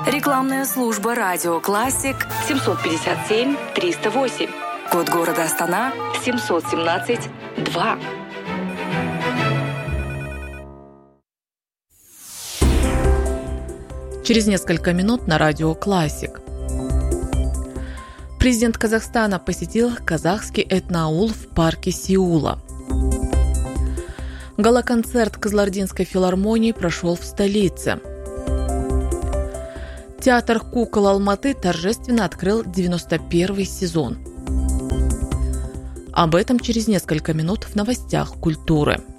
Рекламная служба «Радио Классик» 757 308. Код города Астана 717 2. Через несколько минут на Радио Классик. Президент Казахстана посетил казахский этноаул в парке Сеула. Гала-концерт Кызылординской филармонии прошел в столице. Театр кукол Алматы торжественно открыл 91-й сезон. Об этом через несколько минут в новостях культуры.